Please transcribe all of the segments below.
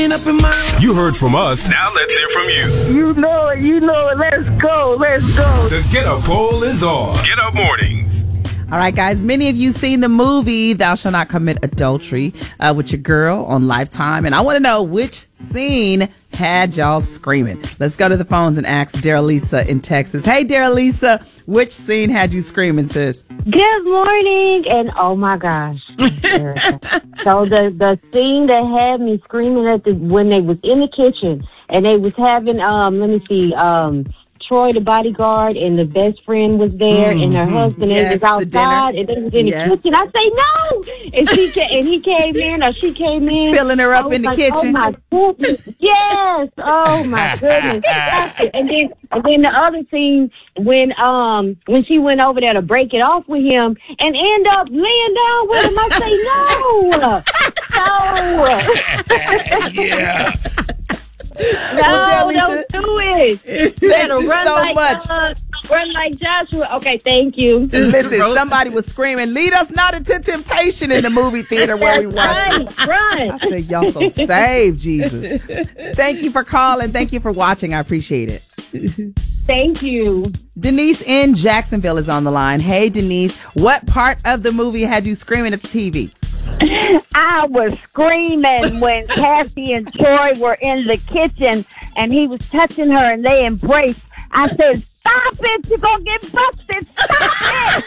Waking up in my... You heard from us. Now let's hear from you. You know it. Let's go. The Get Up Poll is on. Get Up Mornings. All right, guys, many of you seen the movie Thou Shalt Not Commit Adultery with your girl on Lifetime. And I want to know which scene had y'all screaming. Let's go to the phones and ask Daralisa in Texas. Hey, Daralisa, which scene had you screaming, sis? Good morning. And oh, my gosh. So the scene that had me screaming when they was in the kitchen and they was having, Troy, the bodyguard, and the best friend was there, and her husband was outside, and they was in the kitchen. I say no, and he came in, or she came in, filling her up in the kitchen. Oh my goodness, yes, oh my goodness. And then the other scene when she went over there to break it off with him and end up laying down with him. I say no. Yeah. No, don't do it. You Thank you so much. Run like Joshua. Okay, thank you. Listen, somebody was screaming, "Lead us not into temptation" in the movie theater where we watched. Run. I said, y'all so saved, Jesus. Thank you for calling. Thank you for watching. I appreciate it. Thank you. Denise in Jacksonville is on the line. Hey, Denise, what part of the movie had you screaming at the TV? I was screaming when Cassie and Troy were in the kitchen and he was touching her and they embraced. I said, "Stop it! You're going to get busted! Stop it!"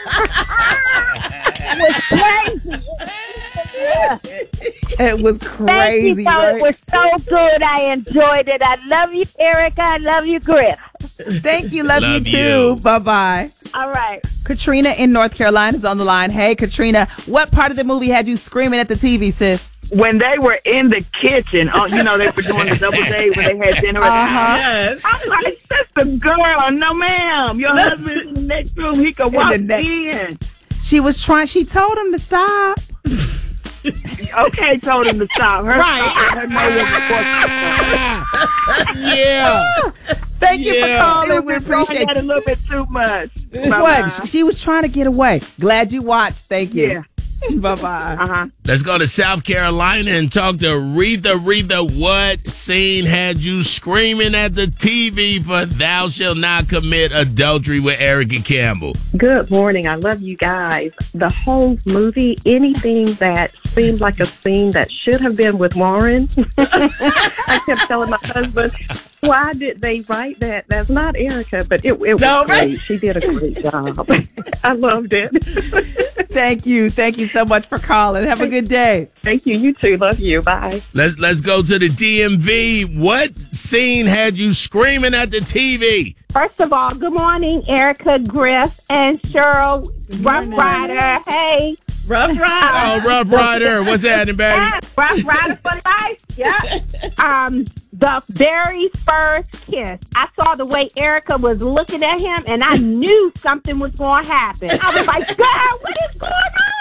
It was crazy. It was crazy, right? It was so good. I enjoyed it. I love you, Erica. I love you, Griff. Thank you. Love you too. Bye-bye. All right. Katrina in North Carolina is on the line. Hey, Katrina, what part of the movie had you screaming at the TV, sis? When they were in the kitchen, they were doing the double date when they had dinner. Yes. I'm like, sister girl, no ma'am. Your husband's in the next room. He could walk in. She told him to stop. Okay, told him to stop. Her Yeah. Thank you for calling. We appreciate you. A little bit too much. What? She was trying to get away. Glad you watched. Thank you. Yeah. Bye-bye. Let's go to South Carolina and talk to Retha. Retha, what scene had you screaming at the TV for Thou Shalt Not Commit Adultery with Erica Campbell? Good morning. I love you guys. The whole movie, anything that seemed like a scene that should have been with Warren. I kept telling my husband, why did they write that? That's not Erica, but it was great. Right? She did a great job. I loved it. Thank you. Thank you so much for calling. Have a good day. Thank you. You too. Love you. Bye. Let's go to the DMV. What scene had you screaming at the TV? First of all, good morning, Erica, Griff, and Cheryl, Rough Rider. Hey. Rough Rider. Oh, Rough Rider. What's happening, baby? Yeah, Rough Rider for life. Yeah. The very first kiss. I saw the way Erica was looking at him, and I knew something was going to happen. I was like, "God, what is going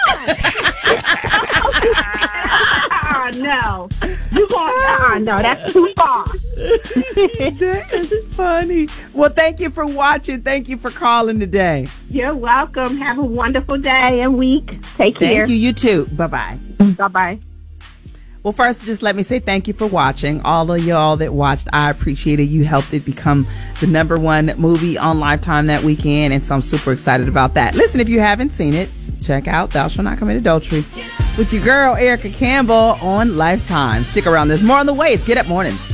on?" No. You going? No, that's too far. That is funny. Well, thank you for watching. Thank you for calling today. You're welcome. Have a wonderful day and week. Take care. Thank you. You too. Bye-bye. Bye-bye. Well, first, just let me say thank you for watching. All of y'all that watched, I appreciate it. You helped it become the #1 movie on Lifetime that weekend, and so I'm super excited about that. Listen, if you haven't seen it, check out Thou Shalt Not Commit Adultery with your girl, Erica Campbell, on Lifetime. Stick around. There's more on the way. It's Get Up Mornings.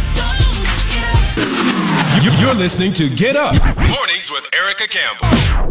You're listening to Get Up Mornings with Erica Campbell.